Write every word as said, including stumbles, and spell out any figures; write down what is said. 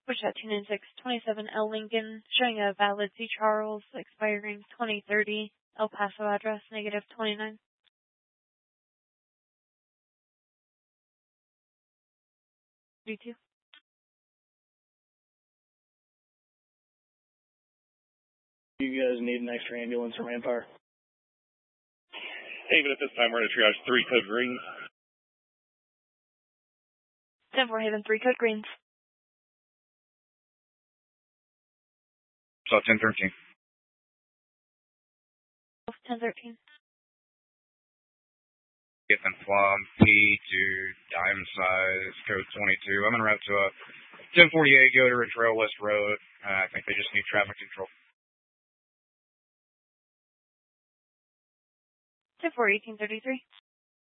Push out two nine six, twenty-seven L Lincoln, showing a valid C. Charles, expiring twenty thirty, El Paso address, negative twenty-nine. thirty-two. You guys need an extra ambulance from Empire? Haven, at this time, we're going to triage three code greens. ten four Haven, three code greens. So ten thirteen. ten thirteen. Getting Plum, P to Diamond Size, code twenty-two. I'm en route to a ten forty-eight, go to Trail West Road. Uh, I think they just need traffic control. ten four eighteen thirty-three.